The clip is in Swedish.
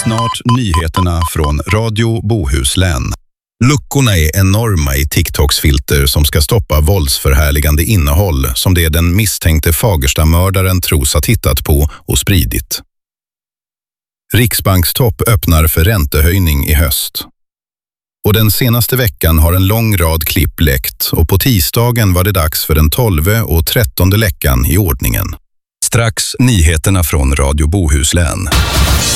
Snart nyheterna från Radio Bohuslän. Luckorna är enorma i TikToks filter som ska stoppa våldsförhärligande innehåll som det den misstänkte Fagersta-mördaren tros ha tittat på och spridit. Riksbankstopp öppnar för räntehöjning i höst. Och den senaste veckan har en lång rad klipp läckt och på tisdagen var det dags för den 12:e och 13:e läckan i ordningen. Strax nyheterna från Radio Bohuslän.